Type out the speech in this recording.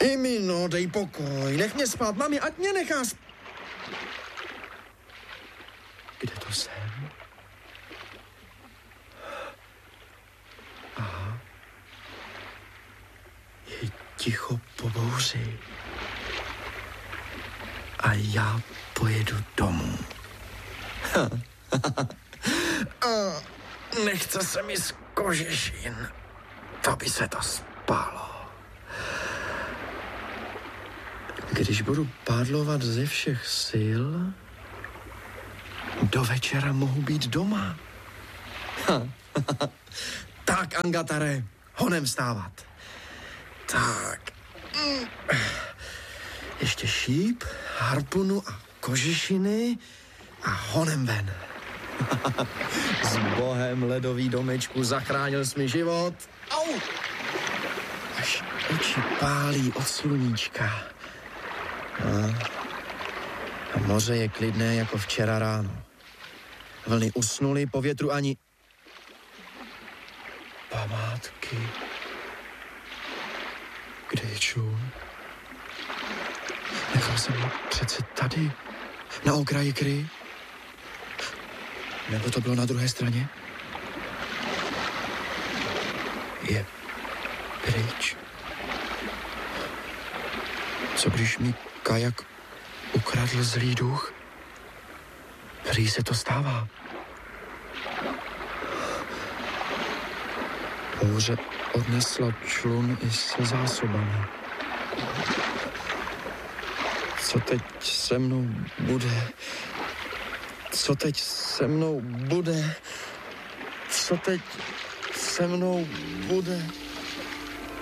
Imino, dej pokoj, nech mě spát, mami, ať mě nechá spát. Kde to jsem? Aha. Je ticho po bouři. A já pojedu domů. Nechce se mi z kožešin. To by se to spalo. Když budu pádlovat ze všech sil, do večera mohu být doma. Tak, Angatare, honem vstávat. Tak. Ještě šíp, harpunu a kožešiny a honem ven. S bohem, ledový domečku, zachránil jsi mi život. Au! Až oči pálí od sluníčka. A moře je klidné jako včera ráno. Vlny usnuly, po větru ani památky. Kde je člun? Nechal jsem ho přece tady, na okraji Kry. Nebo to bylo na druhé straně? Je pryč. Co když mi kajak ukradl zlý duch? Prý se to stává. Bouře odnesla člun i se zásobami. Co teď se mnou bude? Co teď se mnou bude? Co teď se mnou bude?